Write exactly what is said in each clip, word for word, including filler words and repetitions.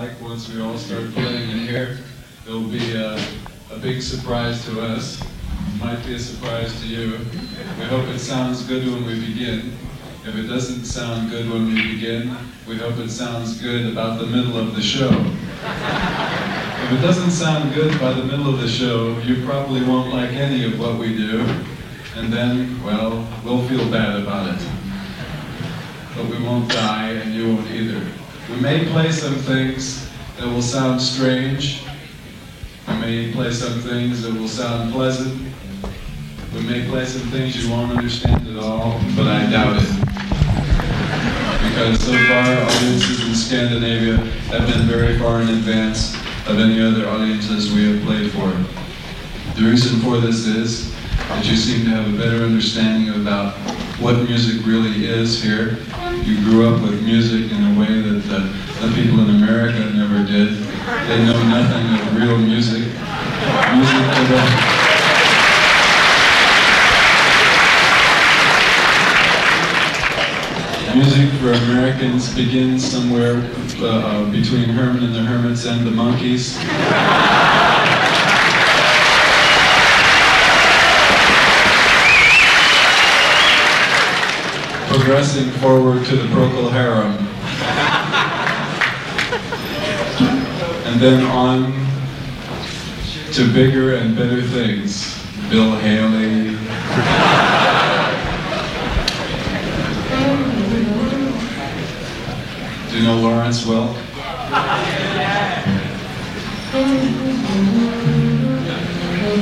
like once we all start playing in here. It'll be a, a big surprise to us. Might be a surprise to you. We hope it sounds good when we begin. If it doesn't sound good when we begin, we hope it sounds good about the middle of the show. If it doesn't sound good by the middle of the show, you probably won't like any of what we do. And then, well, we'll feel bad about it. But we won't die, and you won't either. We may play some things that will sound strange. We may play some things that will sound pleasant. We may play some things you won't understand at all, but I doubt it. Because so far, audiences in Scandinavia have been very far in advance of any other audiences we have played for. The reason for this is that you seem to have a better understanding about what music really is here. You grew up with music in a way that the, the people in America never did. They know nothing of real music. Music for the, music for Americans begins somewhere uh, uh, between Herman and the Hermits and the Monkees. Progressing forward to the Procol Harum. And then on to bigger and better things. Bill Haley. Do you know Lawrence Welk?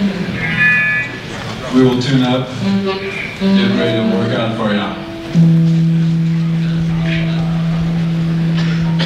We will tune up, get ready to work out for you.